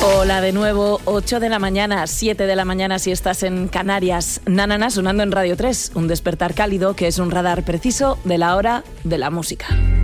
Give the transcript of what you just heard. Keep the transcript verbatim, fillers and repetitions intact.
Hola de nuevo, ocho de la mañana, siete de la mañana si estás en Canarias. Nanana sonando en Radio tres, un despertar cálido que es un radar preciso de la hora de la música.